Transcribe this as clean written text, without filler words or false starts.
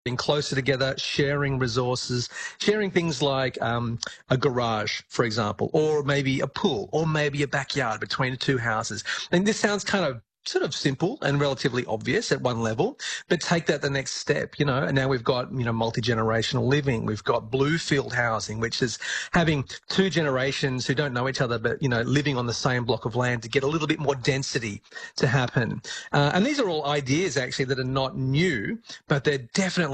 being closer together, sharing resources, sharing things like a garage, for example, or maybe a pool, or maybe a backyard between the two houses. And this sounds kind of sort of simple and relatively obvious at one level, but take that the next step, and now we've got, multi-generational living. We've got Bluefield housing, which is having two generations who don't know each other, but, living on the same block of land to get a little bit more density to happen. And these are all ideas actually that are not new, but they're definitely